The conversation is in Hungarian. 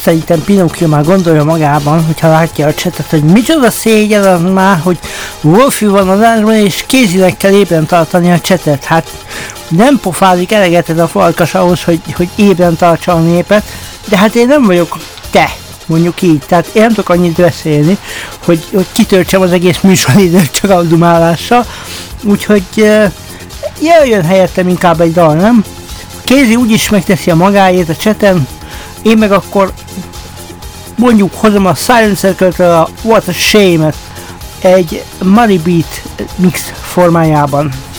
szerintem Pinocchio már gondolja magában, hogyha látja a csetet, hogy micsoda szégyen az már, hogy Wolfie van az árban, és kézileg kell ébren tartani a csetet. Hát nem pofázik eleget ez a farkas ahhoz, hogy ébren tartsa a népet, de hát én nem vagyok te, mondjuk így, tehát én nem tudok annyit beszélni, hogy kitöltsem az egész műsoridőt csak a dumálással, úgyhogy jöjjön helyettem inkább egy dal, nem? Kézi úgyis megteszi a magáét a cseten, én meg akkor mondjuk hozom a Silent Circle-től a What a Shame-et egy Muddy Beat mix formájában.